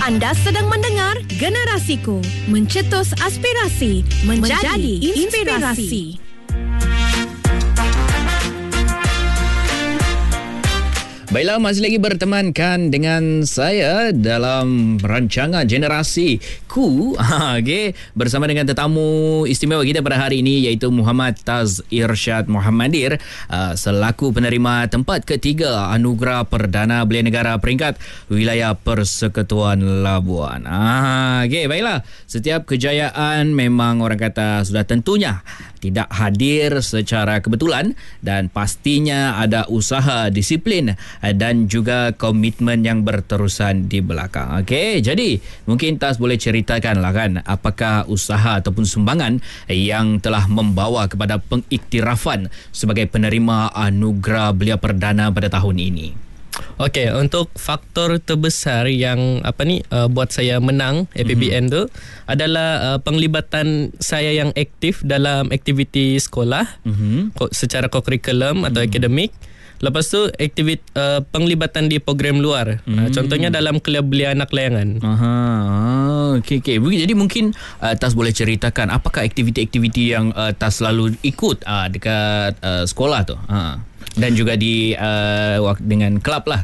Anda sedang mendengar Generasiku, mencetus aspirasi, menjadi inspirasi. Baiklah, masih lagi bertemankan dengan saya dalam rancangan Generasi Ku. Okay, bersama dengan tetamu istimewa kita pada hari ini, iaitu Muhammad Taz Irsyad Muhammadir, selaku penerima tempat ketiga Anugerah Perdana Belia Negara peringkat Wilayah Persekutuan Labuan. Okay, baiklah. Setiap kejayaan memang orang kata sudah tentunya tidak hadir secara kebetulan, dan pastinya ada usaha, disiplin dan juga komitmen yang berterusan di belakang. Okey, jadi mungkin Taz boleh ceritakanlah kan, apakah usaha ataupun sumbangan yang telah membawa kepada pengiktirafan sebagai penerima Anugerah Belia Perdana pada tahun ini. Okey, untuk faktor terbesar yang buat saya menang APBN tu adalah penglibatan saya yang aktif dalam aktiviti sekolah secara co-curriculum atau akademik. Lepas tu penglibatan di program luar. Contohnya dalam kelab belia anak layangan. Okey. Jadi mungkin Taz boleh ceritakan apakah aktiviti-aktiviti yang Taz selalu ikut dekat sekolah tu. Dan juga di dengan kelab lah.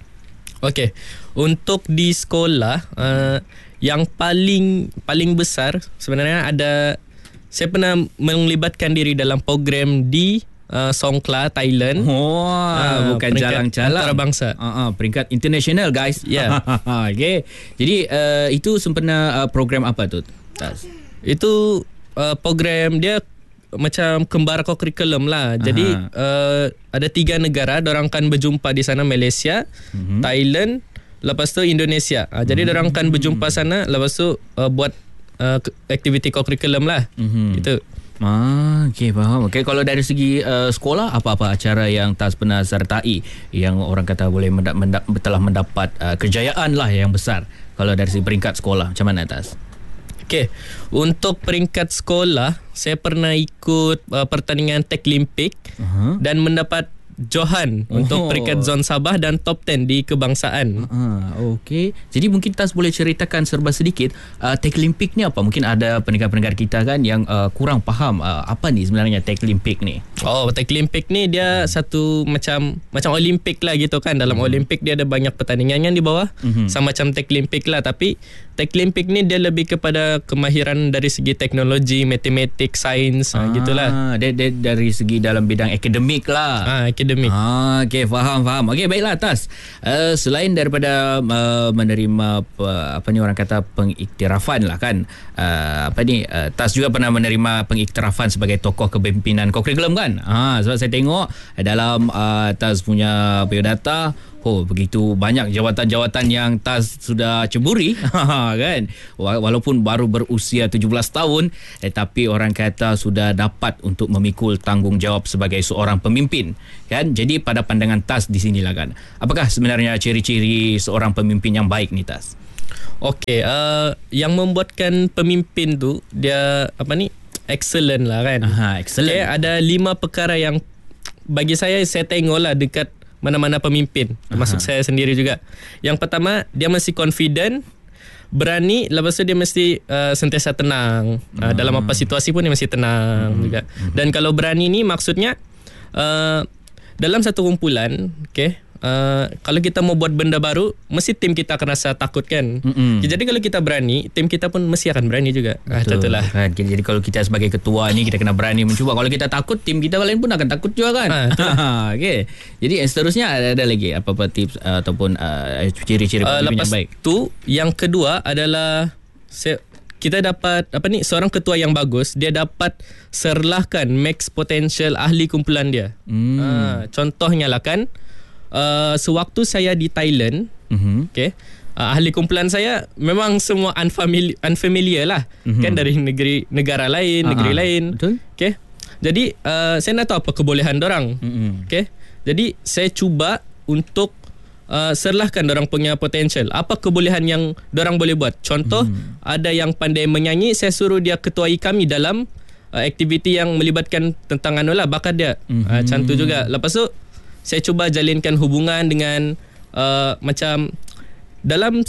Okey. Untuk di sekolah yang paling besar sebenarnya saya pernah melibatkan diri dalam program di Songkla, Thailand. Bukan jalan-jalan antarabangsa. Peringkat international, guys. Ya. Okay. Jadi itu sempena program apa tu, Taz? Itu program dia macam kembar co-curriculum lah. Jadi ada 3 negara, dorang akan berjumpa di sana, Malaysia, Thailand, lepas tu Indonesia. Jadi dorang akan berjumpa sana, lepas tu buat aktiviti co-curriculum lah. Gitu. Okey, faham. Okey, kalau dari segi sekolah, apa-apa acara yang Taz pernah sertai yang orang kata boleh telah mendapat kejayaan lah yang besar kalau dari segi peringkat sekolah, macam mana, Taz? Okey, untuk peringkat sekolah saya pernah ikut pertandingan Teklimpik dan mendapat Johan untuk peringkat zon Sabah dan top 10 di kebangsaan. Okey. Jadi mungkin Taz boleh ceritakan serba sedikit Teklimpik ni apa? Mungkin ada pendengar-pendengar kita kan yang kurang faham apa ni sebenarnya Teklimpik ni. Teklimpik ni dia satu macam Olimpik lah gitu kan. Dalam Olimpik dia ada banyak pertandingan yang di bawah. Sama macam Teklimpik lah, tapi Teklimpik ni dia lebih kepada kemahiran dari segi teknologi, matematik, sains, gitulah. Dia dari segi dalam bidang akademik lah. Akademik. Okey, faham. Okey, baiklah Taz. Selain daripada menerima orang kata pengiktirafan lah kan. Taz juga pernah menerima pengiktirafan sebagai tokoh kepimpinan co-curriculum kan. Sebab saya tengok dalam Taz punya biodata, begitu banyak jawatan-jawatan yang Taz sudah ceburi kan. Walaupun baru berusia 17 tahun, tapi orang kata sudah dapat untuk memikul tanggungjawab sebagai seorang pemimpin kan. Jadi pada pandangan Taz di sinilah kan, apakah sebenarnya ciri-ciri seorang pemimpin yang baik ni, Taz? Okey, yang membuatkan pemimpin tu dia excellent lah kan. Excellent. Okay, ada 5 perkara yang bagi saya tengoklah dekat mana-mana pemimpin, termasuk saya sendiri juga. Yang pertama, dia mesti confident, berani, lepas tu dia mesti sentiasa tenang. Dalam apa situasi pun dia mesti tenang juga. Dan kalau berani ni maksudnya dalam satu kumpulan, kalau kita mau buat benda baru, mesti tim kita akan rasa takut kan. Jadi kalau kita berani, tim kita pun mesti akan berani juga. Contohlah kan. Jadi kalau kita sebagai ketua ni, kita kena berani mencuba. Kalau kita takut, tim kita lain pun akan takut juga kan. Okey. Jadi seterusnya ada lagi apa-apa tips ataupun ciri-ciri pemimpin yang baik? Lepas tu yang kedua adalah kita dapat seorang ketua yang bagus, dia dapat serlahkan max potential ahli kumpulan dia. Contohnya lah kan, sewaktu saya di Thailand, ahli kumpulan saya memang semua unfamiliar lah, kan, dari negara lain, negeri lain. Betul. Jadi saya nak tahu apa kebolehan dorang. Jadi saya cuba untuk serlahkan dorang punya potential. Apa kebolehan yang dorang boleh buat? Contoh, ada yang pandai menyanyi, saya suruh dia ketuai kami dalam aktiviti yang melibatkan tentang bakat dia. Macam tu juga. Lepas tu saya cuba jalinkan hubungan dengan macam dalam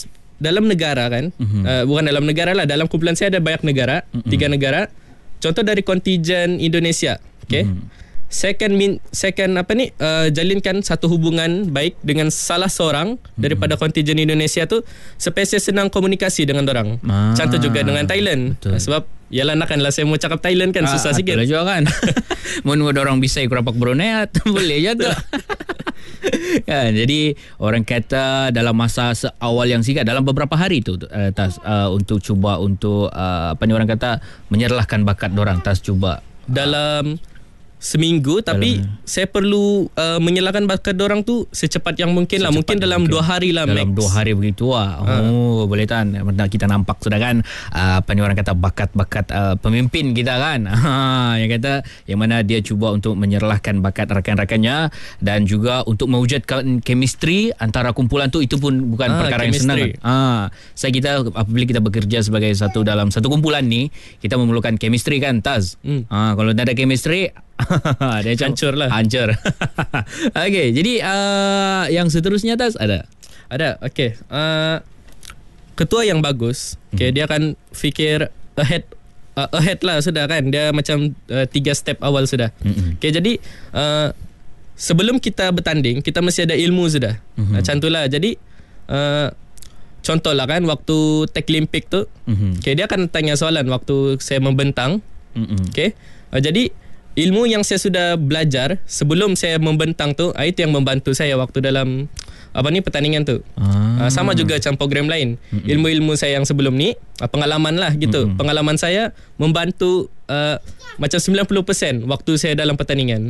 dalam negara kan, bukan dalam negara lah, dalam kumpulan saya ada banyak negara, 3 negara. Contoh dari kontingen Indonesia, okay. Saya akan jalinkan satu hubungan baik dengan salah seorang daripada kontingen Indonesia tu supaya saya senang komunikasi dengan orang. Contoh juga dengan Thailand. Sebab yalah nakkanlah saya mau cakap Thailand kan susah sikit. Itulah juga kan. Mun ada orang bisa kurapak Brunei boleh je tu. Kan, jadi orang kata dalam masa awal yang singkat, dalam beberapa hari tu Tas untuk cuba untuk orang kata menyerlahkan bakat dorang, Tas cuba dalam seminggu, tapi saya perlu menyerlahkan bakat dorang tu secepat yang mungkin lah. Mungkin dalam 2 hari lah max. Dalam 2 hari begitu lah. Boleh kan kita nampak sudah kan orang kata bakat-bakat pemimpin kita kan. Yang kata yang mana dia cuba untuk menyerlahkan bakat rakan-rakannya dan juga untuk mewujudkan chemistry antara kumpulan tu, itu pun bukan perkara yang senang kan. Apabila kita bekerja sebagai dalam satu kumpulan ni, kita memerlukan chemistry kan, Tas. Kalau tak ada chemistry dia hancur lah. Hancur. Okey, jadi yang seterusnya, Tas, ada? Okey. Ketua yang bagus, okay, dia akan fikir ahead lah sudah kan. Dia macam 3 step awal sudah. Okey, jadi sebelum kita bertanding, kita mesti ada ilmu sudah. Macam itulah. Jadi contoh lah kan, waktu Teklimpik tu, okay, dia akan tanya soalan waktu saya membentang. Okay. Jadi ilmu yang saya sudah belajar sebelum saya membentang tu, itu yang membantu saya waktu dalam pertandingan tu. Sama juga macam program lain. Ilmu-ilmu saya yang sebelum ni, pengalaman lah gitu. Pengalaman saya membantu macam 90% waktu saya dalam pertandingan.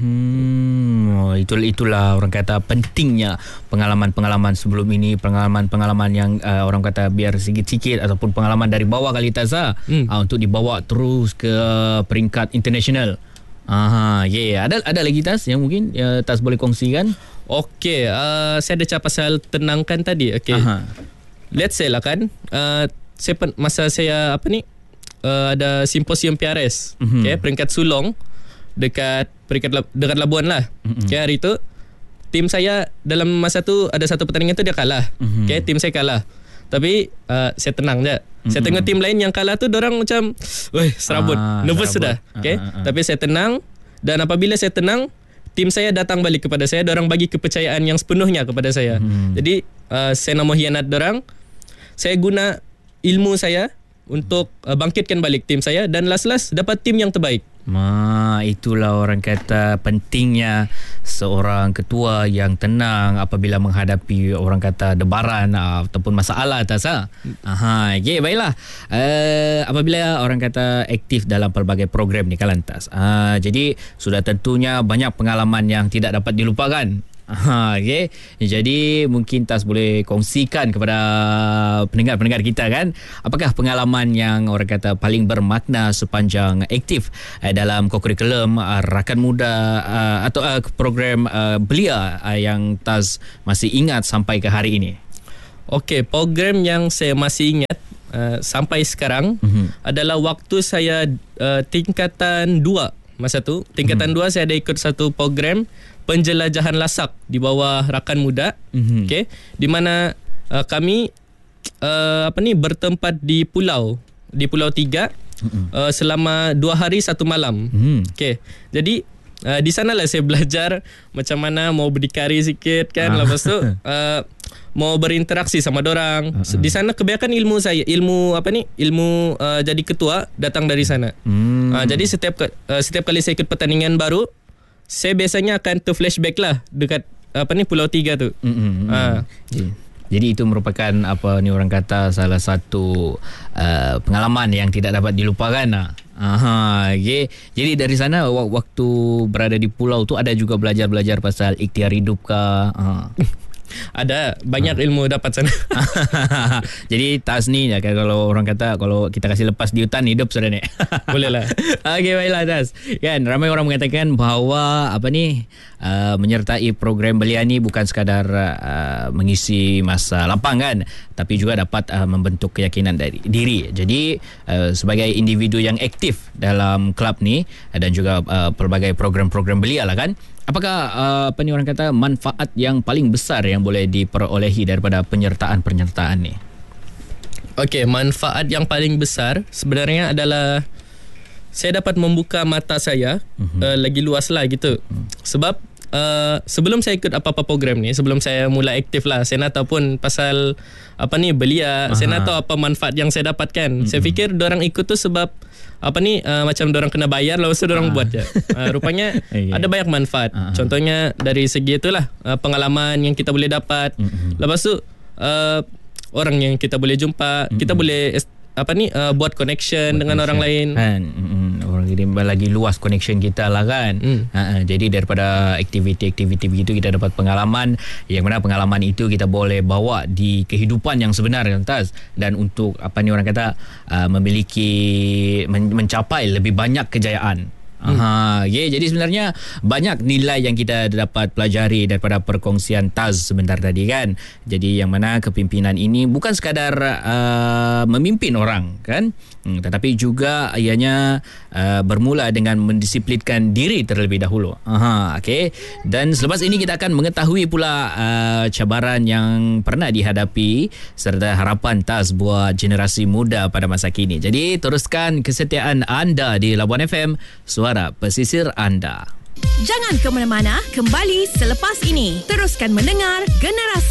Itulah orang kata pentingnya pengalaman-pengalaman sebelum ini, pengalaman-pengalaman yang orang kata biar sikit-sikit ataupun pengalaman dari bawah kali, Tas, untuk dibawa terus ke peringkat international. Ada lagi, Tas, yang mungkin Tas boleh kongsikan? Okey, saya ada cakap pasal tenangkan tadi. Okey. Let's say lah kan, masa saya ada simposium PRS, okay, peringkat sulong dekat Labuan lah. Okay, hari tu tim saya dalam masa tu ada satu pertandingan tu dia kalah. Okay, tim saya kalah. Tapi saya tenang je. Saya tengok tim lain yang kalah tu, dorang macam serabut, nervous sudah. Okay, tapi saya tenang, dan apabila saya tenang, tim saya datang balik kepada saya. Dorang bagi kepercayaan yang sepenuhnya kepada saya. Jadi saya nak mengkhianat dorang. Saya guna ilmu saya untuk bangkitkan balik tim saya, dan last dapat tim yang terbaik. Itulah orang kata pentingnya seorang ketua yang tenang apabila menghadapi orang kata debaran ataupun masalah, Tas. Okay, baiklah. Apabila orang kata aktif dalam pelbagai program ni kalan, Tas, jadi sudah tentunya banyak pengalaman yang tidak dapat dilupakan. Okay. Jadi mungkin Tas boleh kongsikan kepada pendengar-pendengar kita kan, apakah pengalaman yang orang kata paling bermakna sepanjang aktif dalam kokurikulum rakan muda atau program belia yang Tas masih ingat sampai ke hari ini? Okey, program yang saya masih ingat sampai sekarang adalah waktu saya tingkatan 2. Masa tu tingkatan 2 saya ada ikut satu program penjelajahan lasak di bawah rakan muda. Okey, di mana kami bertempat di Pulau 3 selama 2 hari 1 malam. Okey, jadi di sanalah saya belajar macam mana mau berdikari sikit kan. Lepas tu mau berinteraksi sama dorang. Di sana kebanyakan ilmu saya, ilmu jadi ketua datang dari sana. Jadi setiap kali saya ikut pertandingan baru, saya biasanya akan flashback lah dekat Pulau 3 tu. Jadi itu merupakan orang kata salah satu pengalaman yang tidak dapat dilupakan. Okay. Jadi dari sana waktu berada di pulau tu ada juga belajar pasal ikhtiar hidup kah? Ada banyak ilmu dapat sana. Jadi Tas ni kalau orang kata kalau kita kasih lepas di hutan hidup sudah ni. Boleh lah. Okey, baiklah Tas. Kan ramai orang mengatakan bahawa menyertai program belia ni bukan sekadar mengisi masa lapang kan, tapi juga dapat membentuk keyakinan dari diri. Jadi sebagai individu yang aktif dalam kelab ni dan juga pelbagai program-program belia lah kan. Apakah orang kata manfaat yang paling besar yang boleh diperolehi daripada penyertaan ni? Okey, manfaat yang paling besar sebenarnya adalah saya dapat membuka mata saya lagi luas lah gitu. Sebab sebelum saya ikut apa-apa program ni, sebelum saya mula aktif lah, saya nak tahu pun pasal apa ni belia, saya nak tahu apa manfaat yang saya dapatkan. Saya fikir dorang ikut tu sebab apa ni macam dorang kena bayar lalu dorang buat je. Rupanya ada banyak manfaat. Contohnya dari segi itulah pengalaman yang kita boleh dapat. Lepas tu orang yang kita boleh jumpa, kita boleh buat connection dengan orang lain. Orang jadi lagi luas connection kita lah kan. Jadi daripada aktiviti-aktiviti begitu kita dapat pengalaman yang mana pengalaman itu kita boleh bawa di kehidupan yang sebenar lantas, dan untuk orang kata mencapai lebih banyak kejayaan. Jadi sebenarnya banyak nilai yang kita dapat pelajari daripada perkongsian Taz sebentar tadi kan. Jadi yang mana kepimpinan ini bukan sekadar memimpin orang kan, tetapi juga ianya bermula dengan mendisiplinkan diri terlebih dahulu. Dan selepas ini kita akan mengetahui pula cabaran yang pernah dihadapi serta harapan Taz buat generasi muda pada masa kini. Jadi teruskan kesetiaan anda di Labuan FM, suara pesisir anda. Jangan ke mana-mana, kembali selepas ini. Teruskan mendengar Generasi